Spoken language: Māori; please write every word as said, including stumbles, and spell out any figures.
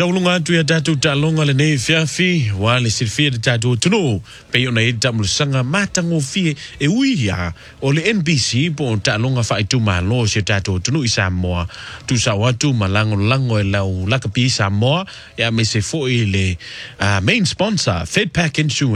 taulunga tu ya tatu talonga le nei fiafi wa le sirfia de tatu tunu pe yo nei tamlu sanga matango fie e uia o le N B C po talonga fa itu malo se tatu tunu isa moa tu sa watu malango lango e lau lakapi sa moa ya me se foi le uh, main sponsor Fedpac Insurance